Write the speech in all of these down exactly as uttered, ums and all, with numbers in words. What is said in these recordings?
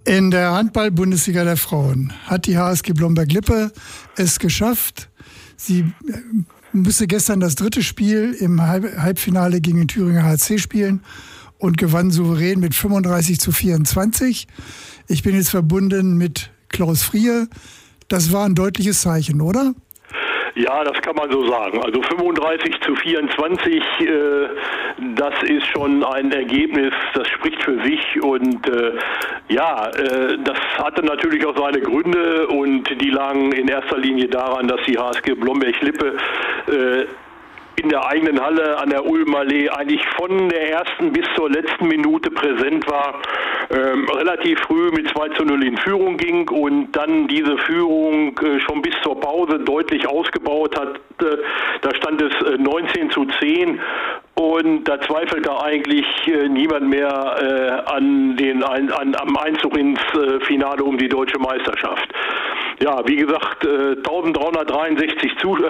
In der Handball-Bundesliga der Frauen hat die H S G Blomberg-Lippe es geschafft. Sie musste gestern das dritte Spiel im Halbfinale gegen den Thüringer H C spielen und gewann souverän mit fünfunddreißig zu vierundzwanzig. Ich bin jetzt verbunden mit Klaus Frier. Das war ein deutliches Zeichen, oder? Ja, das kann man so sagen. Also fünfunddreißig zu vierundzwanzig, äh, das ist schon ein Ergebnis, das spricht für sich. Und äh, ja, äh, das hatte natürlich auch seine Gründe und die lagen in erster Linie daran, dass die H S G Blomberg-Lippe äh, in der eigenen Halle an der Ulmallee eigentlich von der ersten bis zur letzten Minute präsent war, ähm, relativ früh mit zwei zu null in Führung ging und dann diese Führung äh, schon bis zur Pause deutlich ausgebaut hat. Äh, da stand es äh, neunzehn zu zehn und da zweifelte eigentlich äh, niemand mehr äh, an den ein, an, am Einzug ins äh, Finale um die deutsche Meisterschaft. Ja, wie gesagt, äh, dreizehnhundertdreiundsechzig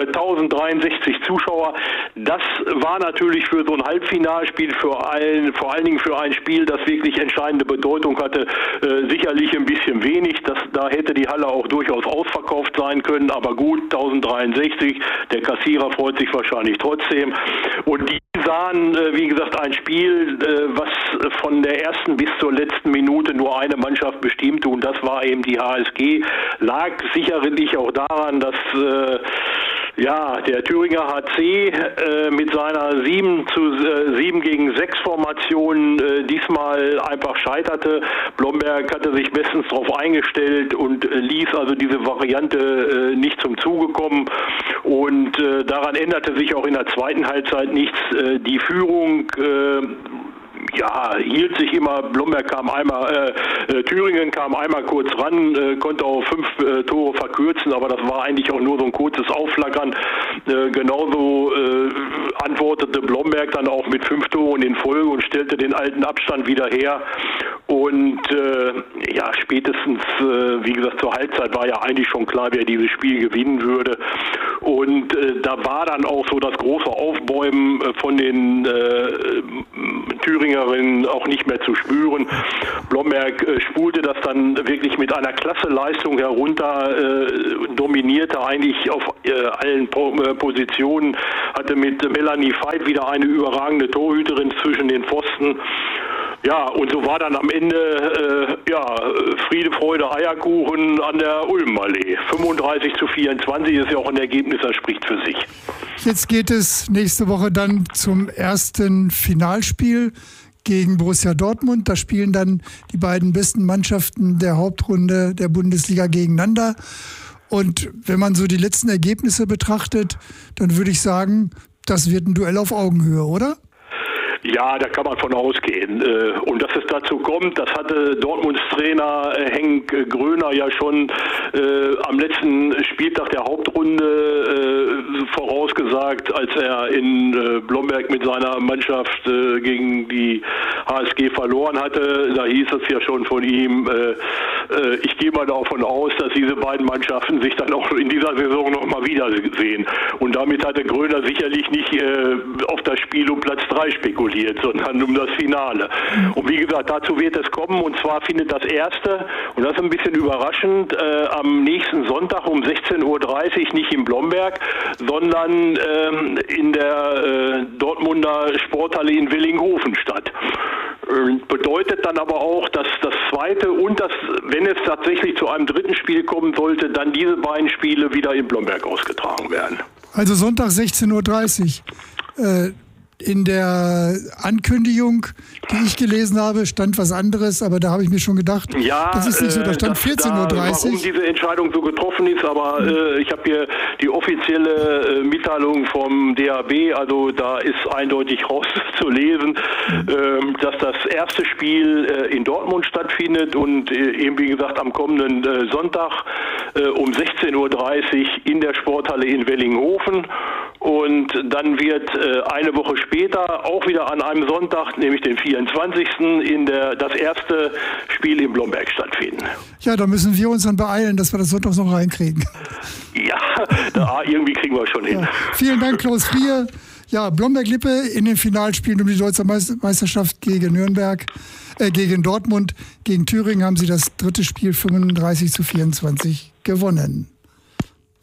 Zuschauer, das war natürlich für so ein Halbfinalspiel, für allen, vor allen Dingen für ein Spiel, das wirklich entscheidende Bedeutung hatte, äh, sicherlich ein bisschen wenig. Das, da hätte die Halle auch durchaus ausverkauft sein können, aber gut, tausenddreiundsechzig, der Kassierer freut sich wahrscheinlich trotzdem. Und die sahen, äh, wie gesagt, ein Spiel, äh, was von der ersten bis zur letzten Minute nur eine Mannschaft bestimmte und das war eben die H S G. Lag sicherlich auch daran, dass äh, ja, der Thüringer H C äh, mit seiner sieben zu sieben gegen sechs Formation äh, diesmal einfach scheiterte. Blomberg hatte sich bestens darauf eingestellt und äh, ließ also diese Variante äh, nicht zum Zuge kommen. Und äh, daran änderte sich auch in der zweiten Halbzeit nichts. Äh, die Führung äh, Ja, hielt sich immer, Blomberg kam einmal, äh, Thüringen kam einmal kurz ran, äh, konnte auf fünf äh, Tore verkürzen, aber das war eigentlich auch nur so ein kurzes Aufflackern. Äh, genauso äh, antwortete Blomberg dann auch mit fünf Toren in Folge und stellte den alten Abstand wieder her. Und äh, ja, spätestens, äh, wie gesagt, zur Halbzeit war ja eigentlich schon klar, wer dieses Spiel gewinnen würde. Und äh, da war dann auch so das große Aufbäumen äh, von den äh, Thüringerinnen auch nicht mehr zu spüren. Blomberg äh, spulte das dann wirklich mit einer klasse Leistung herunter, äh, dominierte eigentlich auf äh, allen po- äh, Positionen, hatte mit Melanie Veit wieder eine überragende Torhüterin zwischen den Pfosten. Ja, und so war dann am Ende äh, ja, Friede, Freude, Eierkuchen an der Ulmallee. fünfunddreißig zu vierundzwanzig ist ja auch ein Ergebnis, das spricht für sich. Jetzt geht es nächste Woche dann zum ersten Finalspiel gegen Borussia Dortmund. Da spielen dann die beiden besten Mannschaften der Hauptrunde der Bundesliga gegeneinander. Und wenn man so die letzten Ergebnisse betrachtet, dann würde ich sagen, das wird ein Duell auf Augenhöhe, oder? Ja, da kann man von ausgehen. Und dass es dazu kommt, das hatte Dortmunds Trainer Henk Gröner ja schon äh, am letzten Spieltag der Hauptrunde äh, vorausgesagt, als er in äh, Blomberg mit seiner Mannschaft äh, gegen die H S G verloren hatte. Da hieß es ja schon von ihm, äh, äh, ich gehe mal davon aus, dass diese beiden Mannschaften sich dann auch in dieser Saison nochmal wiedersehen. Und damit hatte Gröner sicherlich nicht äh, auf das Spiel um Platz drei spekuliert, sondern um das Finale. Und wie gesagt, dazu wird es kommen, und zwar findet das erste, und das ist ein bisschen überraschend, äh, am nächsten Sonntag um sechzehn Uhr dreißig nicht in Blomberg, sondern ähm, in der äh, Dortmunder Sporthalle in Willinghofen statt. Äh, bedeutet dann aber auch, dass das zweite und das, wenn es tatsächlich zu einem dritten Spiel kommen sollte, dann diese beiden Spiele wieder in Blomberg ausgetragen werden. Also Sonntag sechzehn Uhr dreißig. Äh In der Ankündigung, die ich gelesen habe, stand was anderes, aber da habe ich mir schon gedacht, ja, das ist nicht so, da stand vierzehn Uhr dreißig. Warum diese Entscheidung so getroffen ist, aber mhm. äh, ich habe hier die offizielle äh, Mitteilung vom D H B, also da ist eindeutig rauszulesen, mhm. äh, dass das erste Spiel äh, in Dortmund stattfindet und äh, eben wie gesagt am kommenden äh, Sonntag äh, um sechzehn Uhr dreißig in der Sporthalle in Willinghofen. Und dann wird äh, eine Woche später, auch wieder an einem Sonntag, nämlich den vierundzwanzigsten in der, das erste Spiel in Blomberg stattfinden. Ja, da müssen wir uns dann beeilen, dass wir das Sonntag noch reinkriegen. Ja, da, irgendwie kriegen wir schon hin. Ja. Vielen Dank, Klaus Frier. Ja, Blomberg-Lippe in den Finalspielen um die Deutsche Meisterschaft gegen Nürnberg, äh, gegen Dortmund, gegen Thüringen haben sie das dritte Spiel fünfunddreißig zu vierundzwanzig gewonnen.